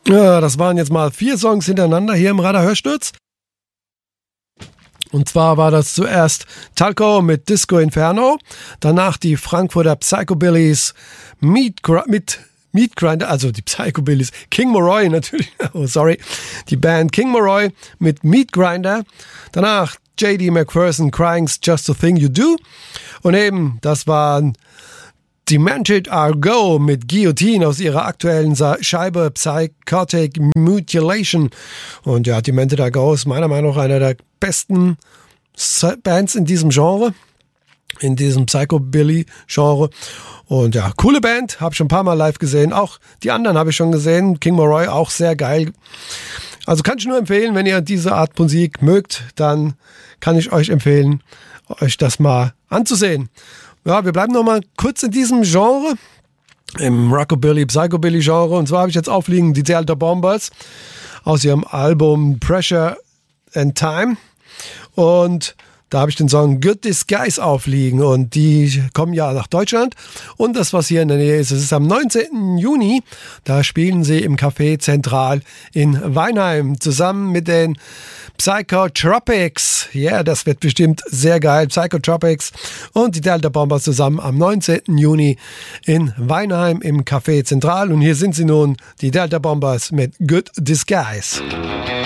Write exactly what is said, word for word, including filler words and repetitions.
Ja, das waren jetzt mal vier Songs hintereinander hier im Radar-Hörsturz. Und zwar war das zuerst Talco mit Disco Inferno, danach die Frankfurter Psychobillies Meat, mit Meat Grinder, also die Psychobillies, King Moroi natürlich, oh sorry, die Band King Moroi mit Meat Grinder, danach J D McPherson, Crying's Just a Thing You Do und eben, das waren Demented Argo mit Guillotine aus ihrer aktuellen Scheibe Psychotic Mutilation. Und ja, Demented Argo ist meiner Meinung nach einer der besten Bands in diesem Genre, in diesem Psychobilly-Genre. Und ja, coole Band, habe schon ein paar Mal live gesehen. Auch die anderen habe ich schon gesehen. King Moroi auch sehr geil. Also kann ich nur empfehlen, wenn ihr diese Art Musik mögt, dann kann ich euch empfehlen, euch das mal anzusehen. Ja, wir bleiben noch mal kurz in diesem Genre, im Rockabilly, Psychobilly-Genre. Und zwar habe ich jetzt aufliegen die Delta Bombers aus ihrem Album Pressure and Time. Und da habe ich den Song Good Disguise aufliegen. Und die kommen ja nach Deutschland. Und das, was hier in der Nähe ist, es ist am neunzehnten Juni. Da spielen sie im Café Zentral in Weinheim zusammen mit den Psychotropics. Ja, yeah, das wird bestimmt sehr geil. Psychotropics und die Delta Bombers zusammen am neunzehnten Juni in Weinheim im Café Zentral. Und hier sind sie nun, die Delta Bombers mit Good Disguise.